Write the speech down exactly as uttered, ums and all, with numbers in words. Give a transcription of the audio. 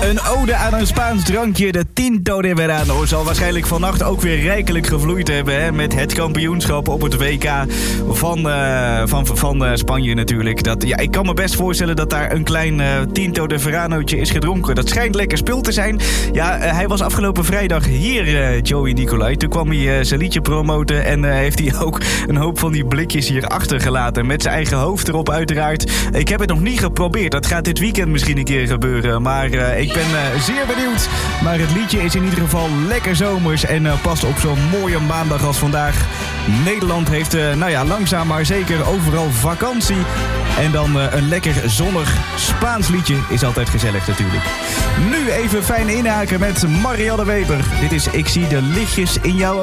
Een ode aan een Spaans drankje, de Tinto de Verano, zal waarschijnlijk vannacht ook weer rijkelijk gevloeid hebben. Hè, met het kampioenschap op het W K van, uh, van, van uh, Spanje natuurlijk. Dat, ja, ik kan me best voorstellen dat daar een klein uh, Tinto de Veranootje is gedronken. Dat schijnt lekker spul te zijn. Ja, uh, hij was afgelopen vrijdag hier, uh, Joey Nicolai. Toen kwam hij uh, zijn liedje promoten en uh, heeft hij ook een hoop van die blikjes hier achtergelaten. Met zijn eigen hoofd erop uiteraard. Ik heb het nog niet geprobeerd. Dat gaat dit weekend misschien een keer gebeuren. Maar uh, ik ben uh, zeer benieuwd. Maar het liedje is in ieder geval lekker zomers en uh, past op zo'n mooie maandag als vandaag. Nederland heeft, uh, nou ja, langzaam maar zeker overal vakantie. En dan uh, een lekker zonnig Spaans liedje is altijd gezellig natuurlijk. Nu even fijn inhaken met Marianne Weber. Dit is Ik zie de lichtjes in jouw